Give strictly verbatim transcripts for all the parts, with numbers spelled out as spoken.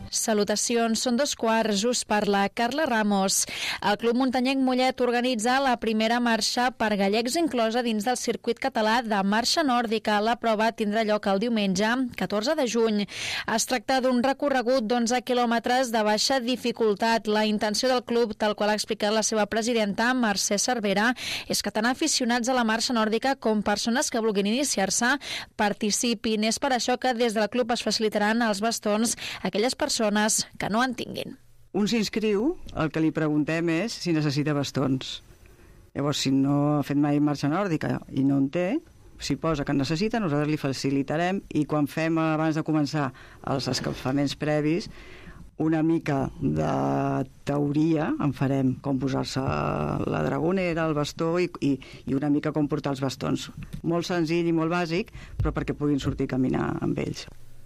Salutacions, són dos quarts, us parla Carla Ramos. El Club Muntanyenc Mollet organitza la primera marxa per gallecs inclosa dins del circuit català de marxa nòrdica. La prova tindrà lloc el diumenge catorze de juny. Es tracta d'un recorregut d'onze quilòmetres de baixa dificultat. La intenció del club, tal qual ha explicat la seva presidenta, Mercè Cervera, és que tant aficionats a la marxa nòrdica com persones que vulguin iniciar-se participin. És per això que des del club es facilitaran els bastons a aquelles persones que no en tinguin. Un s'inscriu, el que li preguntem és si necessita bastons. Llavors, si no ha fet mai marxa nòrdica i no en té, si posa que en necessita, nosaltres li facilitarem, i quan fem, abans de començar els escalfaments previs, una mica de teoria en farem, com posar-se la dragonera, el bastó i, i, i una mica com portar els bastons. Molt senzill i molt bàsic, però perquè puguin sortir a caminar amb ells.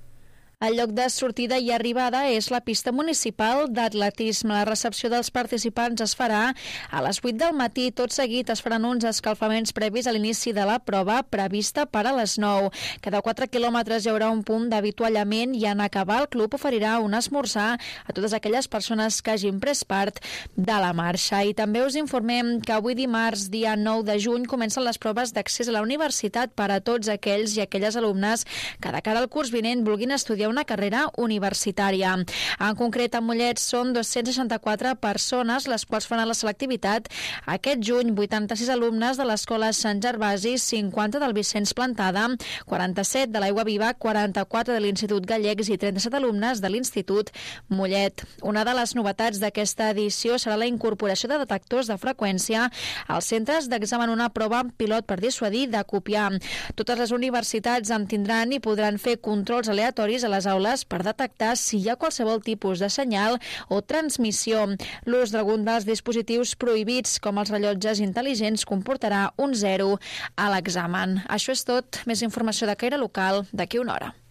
El lloc de sortida i arribada és la pista municipal d'atletisme. La recepció dels participants es farà a les vuit del matí. Tot seguit es faran uns escalfaments previs a l'inici de la prova prevista per a les nou. Cada quatre quilòmetres hi haurà un punt d'avituallament i en acabar el club oferirà un esmorzar a totes aquelles persones que hagin pres part de la marxa. I també us informem que avui dimarts, dia nou de juny, comencen les proves d'accés a la universitat per a tots aquells i aquelles alumnes que de cara al curs vinent vulguin estudiar una carrera universitària. En concret, a Mollet són dos-cents seixanta-quatre persones les quals faran la selectivitat aquest juny, vuitanta-sis alumnes de l'Escola Sant Gervasi, cinquanta del Vicenç Plantada, quaranta-set de l'Aigua Viva, quaranta-quatre de l'Institut Gallecs i trenta-set alumnes de l'Institut Mollet. Una de les novetats d'aquesta edició serà la incorporació de detectors de freqüència als centres d'examen, una prova pilot per dissuadir de copiar. Totes les universitats en tindran i podran fer controls aleatoris a les aules per detectar si hi ha qualsevol tipus de senyal o transmissió. L'ús d'algun dels dispositius prohibits, com els rellotges intel·ligents, comportarà un zero a l'examen. Això és tot. Més informació de caire local d'aquí una hora.